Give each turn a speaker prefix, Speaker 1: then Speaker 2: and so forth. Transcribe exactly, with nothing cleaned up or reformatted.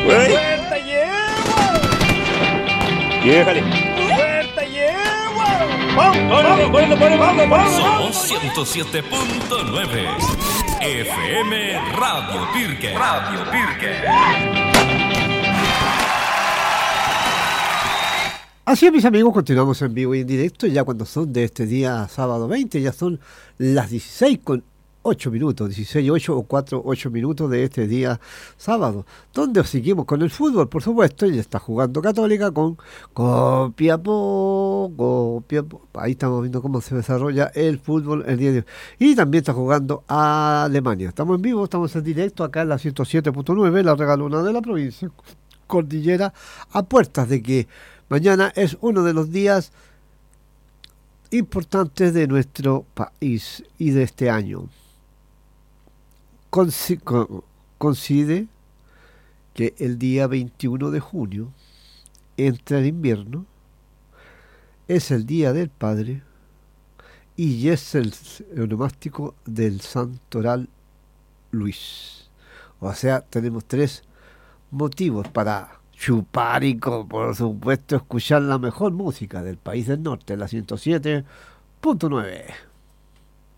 Speaker 1: ¡Puerta lleva! ¡Déjale! ¡Puerta lleva! ¡Vamos, vamos, vamos, vamos, vamos!
Speaker 2: Somos ciento siete punto nueve F M Radio Pirque. Radio Pirque.
Speaker 3: Así es, mis amigos, continuamos en vivo y en directo, ya cuando son de este día sábado veinte, ya son las dieciséis con ocho minutos, dieciséis, ocho o cuatro, ocho minutos de este día sábado, donde seguimos con el fútbol, por supuesto, y está jugando Católica con Copiapó, Copiapó, ahí estamos viendo cómo se desarrolla el fútbol el día de hoy, y también está jugando a Alemania. Estamos en vivo, estamos en directo acá en la ciento siete punto nueve, la regalona de la provincia Cordillera, a puertas de que mañana es uno de los días importantes de nuestro país y de este año. Conci- con- coincide que el día veintiuno de junio entra el invierno, es el Día del Padre y es el onomástico del Santoral Luis. O sea, tenemos tres motivos para chupar y, por supuesto, escuchar la mejor música del país del norte, la ciento siete punto nueve.